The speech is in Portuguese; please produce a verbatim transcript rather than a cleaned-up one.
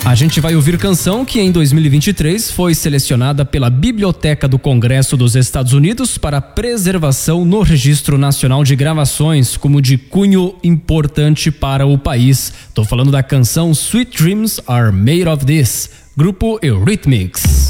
A gente vai ouvir canção que em dois mil e vinte e três foi selecionada pela Biblioteca do Congresso dos Estados Unidos para preservação no Registro Nacional de Gravações como de cunho importante para o país. Tô falando da canção Sweet Dreams Are Made of This, grupo Eurythmics.